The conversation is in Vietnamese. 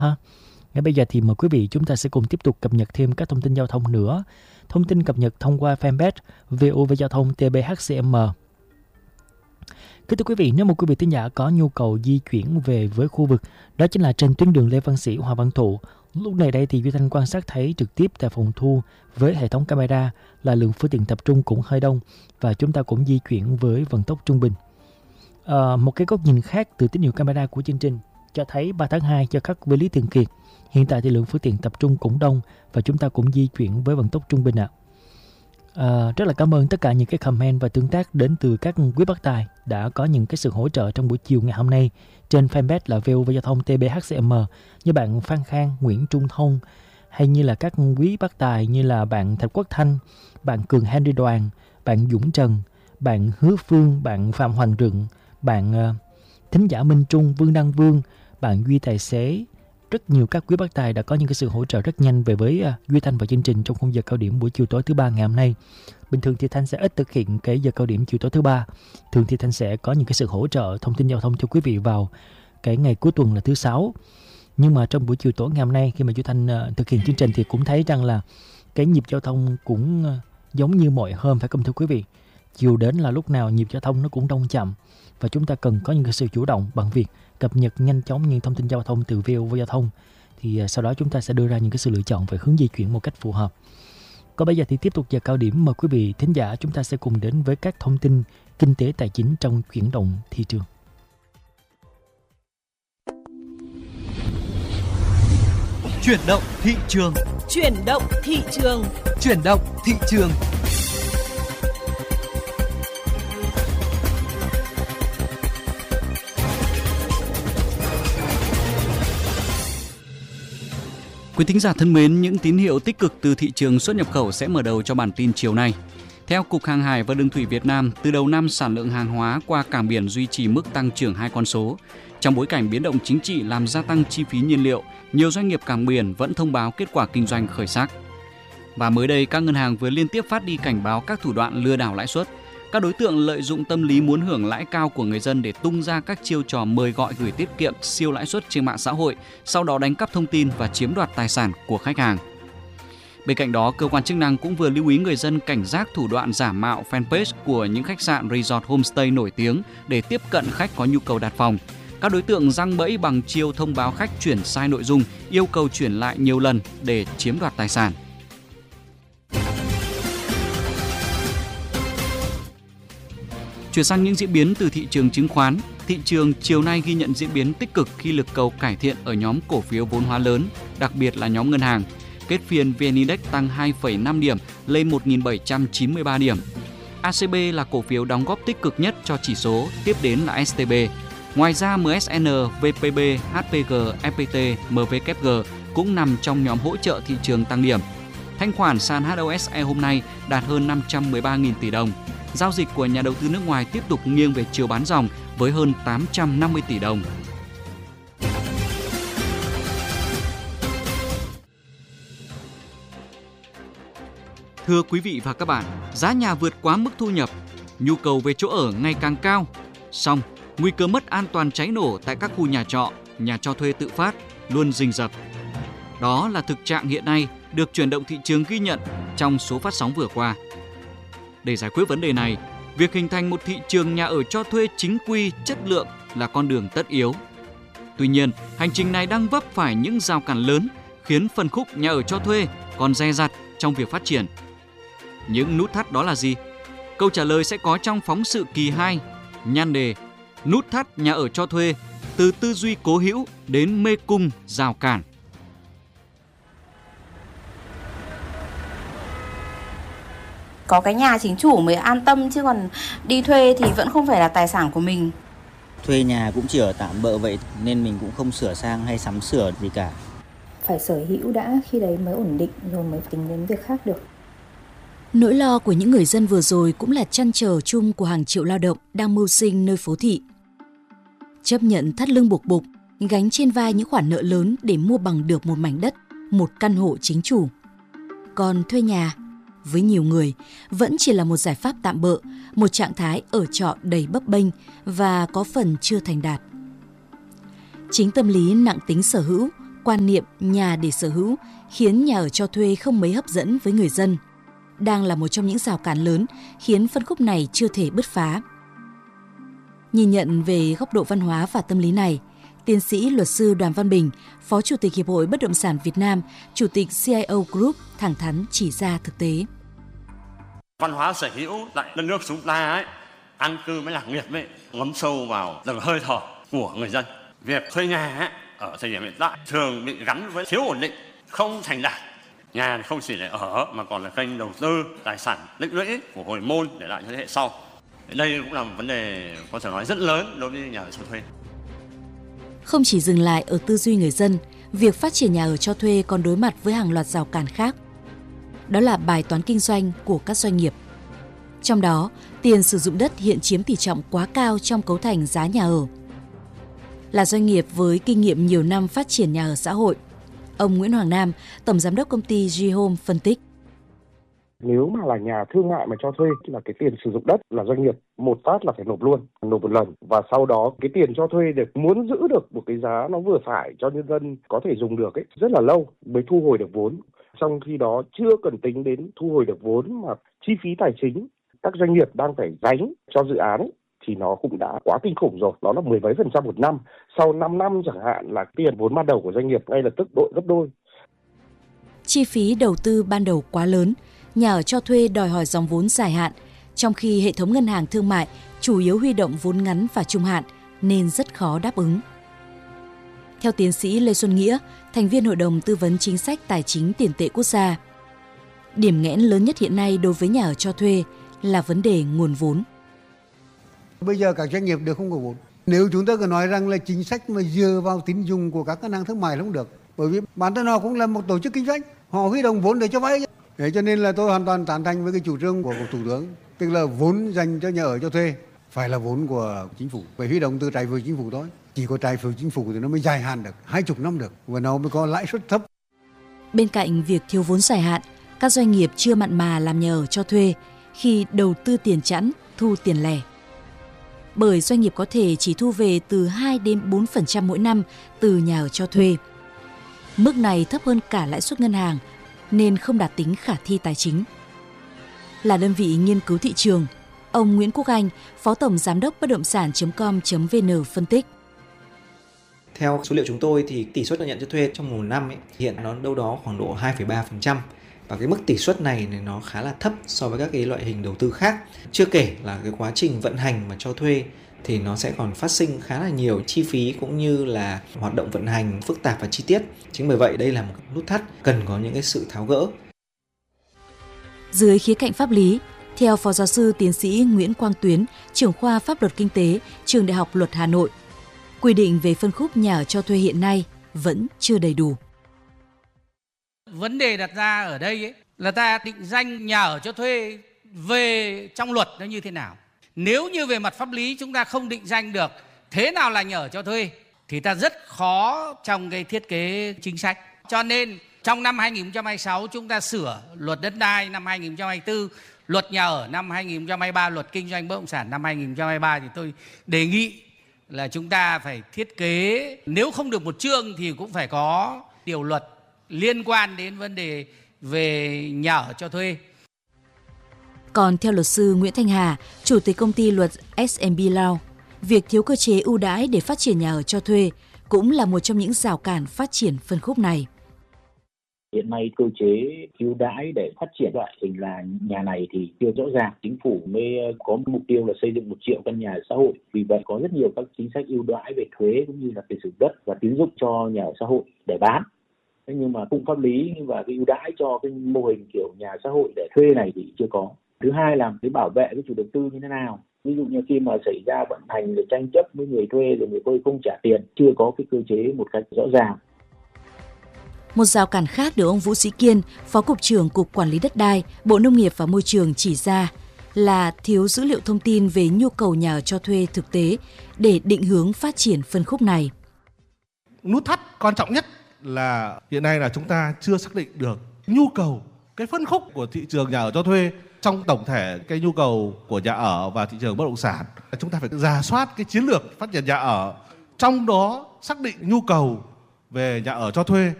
ha. Ngay bây giờ thì mời quý vị chúng ta sẽ cùng tiếp tục cập nhật thêm các thông tin giao thông nữa. Thông tin cập nhật thông qua fanpage VOV Giao thông TBHCM. Kính thưa quý vị, nếu một quý vị thính giả có nhu cầu di chuyển về với khu vực, đó chính là trên tuyến đường Lê Văn Sĩ, Hoàng Văn Thụ, lúc này đây thì Duy Thanh quan sát thấy trực tiếp tại phòng thu với hệ thống camera là lượng phương tiện tập trung cũng hơi đông và chúng ta cũng di chuyển với vận tốc trung bình. Một cái góc nhìn khác từ tín hiệu camera của chương trình cho thấy 3 tháng 2 cho khắc với Lý Thường Kiệt. Hiện tại thì lượng phương tiện tập trung cũng đông và chúng ta cũng di chuyển với vận tốc trung bình ạ. Rất là cảm ơn tất cả những cái comment và tương tác đến từ các quý bác tài đã có những cái sự hỗ trợ trong buổi chiều ngày hôm nay trên fanpage là VOV Giao thông TBHCM, như bạn Phan Khang, Nguyễn Trung Thông, hay như là các quý bác tài như là bạn Thạch Quốc Thanh, bạn Cường Henry Đoàn, bạn Dũng Trần, bạn Hứa Phương, bạn Phạm Hoàng Rựng, bạn Thính giả Minh Trung, Vương Đăng Vương, bạn Duy Tài Xế. Rất nhiều các quý bác tài đã có những cái sự hỗ trợ rất nhanh về với Duy Thanh và chương trình trong khung giờ cao điểm buổi chiều tối thứ ba ngày hôm nay. Bình thường thì Thanh sẽ ít thực hiện cái giờ cao điểm chiều tối thứ ba. Thường thì Thanh sẽ có những cái sự hỗ trợ thông tin giao thông cho quý vị vào cái ngày cuối tuần là thứ sáu. Nhưng mà trong buổi chiều tối ngày hôm nay khi mà Duy Thanh thực hiện chương trình thì cũng thấy rằng là cái nhịp giao thông cũng giống như mọi hôm, phải không thưa quý vị? Chiều đến là lúc nào nhịp giao thông nó cũng đông chậm và chúng ta cần có những cái sự chủ động bằng việc cập nhật nhanh chóng những thông tin giao thông từ VOV Giao thông. Thì sau đó chúng ta sẽ đưa ra những cái sự lựa chọn về hướng di chuyển một cách phù hợp. Còn bây giờ thì tiếp tục giờ cao điểm, mời quý vị thính giả chúng ta sẽ cùng đến với các thông tin kinh tế tài chính trong chuyển động thị trường. Chuyển động thị trường. Chuyển động thị trường. Chuyển động thị trường. Quý thính giả thân mến, những tín hiệu tích cực từ thị trường xuất nhập khẩu sẽ mở đầu cho bản tin chiều nay. Theo Cục Hàng hải và Đường thủy Việt Nam, từ đầu năm sản lượng hàng hóa qua cảng biển duy trì mức tăng trưởng 2 con số. Trong bối cảnh biến động chính trị làm gia tăng chi phí nhiên liệu, nhiều doanh nghiệp cảng biển vẫn thông báo kết quả kinh doanh khởi sắc. Và mới đây, các ngân hàng vừa liên tiếp phát đi cảnh báo các thủ đoạn lừa đảo lãi suất. Các đối tượng lợi dụng tâm lý muốn hưởng lãi cao của người dân để tung ra các chiêu trò mời gọi gửi tiết kiệm siêu lãi suất trên mạng xã hội, sau đó đánh cắp thông tin và chiếm đoạt tài sản của khách hàng. Bên cạnh đó, cơ quan chức năng cũng vừa lưu ý người dân cảnh giác thủ đoạn giả mạo fanpage của những khách sạn resort homestay nổi tiếng để tiếp cận khách có nhu cầu đặt phòng. Các đối tượng giăng bẫy bằng chiêu thông báo khách chuyển sai nội dung, yêu cầu chuyển lại nhiều lần để chiếm đoạt tài sản. Chuyển sang những diễn biến từ thị trường chứng khoán, thị trường chiều nay ghi nhận diễn biến tích cực khi lực cầu cải thiện ở nhóm cổ phiếu vốn hóa lớn, đặc biệt là nhóm ngân hàng. Kết phiên VN Index tăng 2,5 điểm lên 1.793 điểm. ACB là cổ phiếu đóng góp tích cực nhất cho chỉ số, tiếp đến là STB. Ngoài ra MSN, VPB, HPG, FPT, MVKG cũng nằm trong nhóm hỗ trợ thị trường tăng điểm. Thanh khoản sàn HOSE hôm nay đạt hơn 513.000 tỷ đồng. Giao dịch của nhà đầu tư nước ngoài tiếp tục nghiêng về chiều bán dòng với hơn 850 tỷ đồng. Thưa quý vị và các bạn, giá nhà vượt quá mức thu nhập, nhu cầu về chỗ ở ngày càng cao. Song, nguy cơ mất an toàn cháy nổ tại các khu nhà trọ, nhà cho thuê tự phát luôn rình rập. Đó là thực trạng hiện nay được Chuyển động thị trường ghi nhận trong số phát sóng vừa qua. Để giải quyết vấn đề này, việc hình thành một thị trường nhà ở cho thuê chính quy, chất lượng là con đường tất yếu. Tuy nhiên, hành trình này đang vấp phải những rào cản lớn khiến phân khúc nhà ở cho thuê còn dè dặt trong việc phát triển. Những nút thắt đó là gì? Câu trả lời sẽ có trong phóng sự kỳ 2, nhan đề Nút thắt nhà ở cho thuê, từ tư duy cố hữu đến mê cung rào cản. Có cái nhà chính chủ mới an tâm, chứ còn đi thuê thì vẫn không phải là tài sản của mình. Thuê nhà cũng chỉ ở tạm bợ vậy nên mình cũng không sửa sang hay sắm sửa gì cả. Phải sở hữu đã, khi đấy mới ổn định rồi mới tính đến việc khác được. Nỗi lo của những người dân vừa rồi cũng là trăn trở chung của hàng triệu lao động đang mưu sinh nơi phố thị. Chấp nhận thắt lưng buộc bụng, gánh trên vai những khoản nợ lớn để mua bằng được một mảnh đất, một căn hộ chính chủ. Còn thuê nhà, với nhiều người, vẫn chỉ là một giải pháp tạm bợ, một trạng thái ở trọ đầy bấp bênh và có phần chưa thành đạt. Chính tâm lý nặng tính sở hữu Quan niệm nhà để sở hữu khiến nhà ở cho thuê không mấy hấp dẫn với người dân, đang là một trong những rào cản lớn khiến phân khúc này chưa thể bứt phá. Nhìn nhận về góc độ văn hóa và tâm lý này, tiến sĩ luật sư Đoàn Văn Bình, Phó Chủ tịch Hiệp hội Bất động sản Việt Nam, Chủ tịch CIO Group thẳng thắn chỉ ra thực tế. Văn hóa sở hữu tại đất nước chúng ta ấy, an cư với lạc nghiệp ấy, ngấm sâu vào từng hơi thở của người dân. Việc thuê nhà ấy, ở thời điểm hiện tại thường bị gắn với thiếu ổn định, không thành đạt. Nhà không chỉ để ở mà còn là kênh đầu tư tài sản tích lũy của hồi môn để lại cho thế hệ sau. Đây cũng là một vấn đề có thể nói rất lớn đối với nhà ở cho thuê. Không chỉ dừng lại ở tư duy người dân, việc phát triển nhà ở cho thuê còn đối mặt với hàng loạt rào cản khác. Đó là bài toán kinh doanh của các doanh nghiệp. Trong đó, tiền sử dụng đất hiện chiếm tỷ trọng quá cao trong cấu thành giá nhà ở. Là doanh nghiệp với kinh nghiệm nhiều năm phát triển nhà ở xã hội, ông Nguyễn Hoàng Nam, Tổng Giám đốc công ty G-Home phân tích. Nếu mà là nhà thương mại mà cho thuê là cái tiền sử dụng đất là doanh nghiệp một phát là phải nộp luôn, nộp một lần, và sau đó cái tiền cho thuê để muốn giữ được một cái giá nó vừa phải cho nhân dân có thể dùng được ấy, rất là lâu mới thu hồi được vốn. Trong khi đó chưa cần tính đến thu hồi được vốn mà chi phí tài chính các doanh nghiệp đang phải gánh cho dự án ấy, thì nó cũng đã quá kinh khủng rồi, nó là 10 mấy % một năm. Sau 5 năm chẳng hạn là tiền vốn ban đầu của doanh nghiệp ngay lập tức gấp đôi. Chi phí đầu tư ban đầu quá lớn, nhà ở cho thuê đòi hỏi dòng vốn dài hạn, trong khi hệ thống ngân hàng thương mại chủ yếu huy động vốn ngắn và trung hạn nên rất khó đáp ứng. Theo tiến sĩ Lê Xuân Nghĩa, thành viên Hội đồng Tư vấn Chính sách Tài chính Tiền tệ Quốc gia, điểm nghẽn lớn nhất hiện nay đối với nhà ở cho thuê là vấn đề nguồn vốn. Bây giờ các doanh nghiệp đều không có vốn. Nếu chúng ta cứ nói rằng là chính sách mà dựa vào tín dụng của các ngân hàng thương mại là không được. Bởi vì bản thân họ cũng là một tổ chức kinh doanh, họ huy động vốn để cho vay. Thế cho nên là tôi hoàn toàn tán thành với cái chủ trương của Thủ tướng, tức là vốn dành cho nhà ở cho thuê phải là vốn của chính phủ, phải huy động từ trái phiếu chính phủ thôi. Chỉ có trái phiếu chính phủ thì nó mới dài hạn được, 20 năm được, và nó mới có lãi suất thấp. Bên cạnh việc thiếu vốn dài hạn, các doanh nghiệp chưa mặn mà làm nhà ở cho thuê khi đầu tư tiền chẵn, thu tiền lẻ. Bởi doanh nghiệp có thể chỉ thu về từ 2 đến 4% mỗi năm từ nhà ở cho thuê. Mức này thấp hơn cả lãi suất ngân hàng nên không đạt tính khả thi tài chính. Là đơn vị nghiên cứu thị trường, ông Nguyễn Quốc Anh, Phó Tổng Giám đốc bất động sản.com.vn phân tích. Theo số liệu chúng tôi thì tỷ suất nhận cho thuê trong một năm hiện nó đâu đó khoảng độ 2,3%. Và cái mức tỷ suất này nó khá là thấp so với các cái loại hình đầu tư khác. Chưa kể là cái quá trình vận hành mà cho thuê thì nó sẽ còn phát sinh khá là nhiều chi phí cũng như là hoạt động vận hành phức tạp và chi tiết. Chính bởi vậy đây là một nút thắt cần có những cái sự tháo gỡ. Dưới khía cạnh pháp lý, theo Phó Giáo sư Tiến sĩ Nguyễn Quang Tuyến, trưởng khoa Pháp luật Kinh tế, Trường Đại học Luật Hà Nội, quy định về phân khúc nhà ở cho thuê hiện nay vẫn chưa đầy đủ. Vấn đề đặt ra ở đây ấy, là ta định danh nhà ở cho thuê về trong luật nó như thế nào. Nếu như về mặt pháp lý chúng ta không định danh được thế nào là nhà ở cho thuê thì ta rất khó trong cái thiết kế chính sách. Cho nên trong năm 2026 chúng ta sửa luật đất đai năm 2024, luật nhà ở năm 2023, luật kinh doanh bất động sản năm 2023 thì tôi đề nghị là chúng ta phải thiết kế, nếu không được một chương thì cũng phải có điều luật liên quan đến vấn đề về nhà ở cho thuê. Còn theo luật sư Nguyễn Thanh Hà, Chủ tịch công ty luật S&P Law, việc thiếu cơ chế ưu đãi để phát triển nhà ở cho thuê cũng là một trong những rào cản phát triển phân khúc này. Hiện nay cơ chế ưu đãi để phát triển loại hình là nhà này thì chưa rõ ràng. Chính phủ mới có mục tiêu là xây dựng 1 triệu căn nhà ở xã hội. Vì vậy có rất nhiều các chính sách ưu đãi về thuế cũng như là tiền sử dụng đất và tín dụng cho nhà ở xã hội để bán. Thế nhưng mà khung pháp lý và cái ưu đãi cho cái mô hình kiểu nhà xã hội để thuê này thì chưa có. Thứ hai là cái bảo vệ cái chủ đầu tư như thế nào. Ví dụ như khi mà xảy ra vận hành để tranh chấp với người thuê rồi người thuê không trả tiền, chưa có cái cơ chế một cách rõ ràng. Một rào cản khác được ông Vũ Sĩ Kiên, Phó Cục trưởng Cục Quản lý Đất đai, Bộ Nông nghiệp và Môi trường chỉ ra là thiếu dữ liệu thông tin về nhu cầu nhà ở cho thuê thực tế để định hướng phát triển phân khúc này. Nút thắt quan trọng nhất là hiện nay là chúng ta chưa xác định được nhu cầu, cái phân khúc của thị trường nhà ở cho thuê trong tổng thể cái nhu cầu của nhà ở và thị trường bất động sản. Chúng ta phải rà soát cái chiến lược phát triển nhà ở, trong đó xác định nhu cầu về nhà ở cho thuê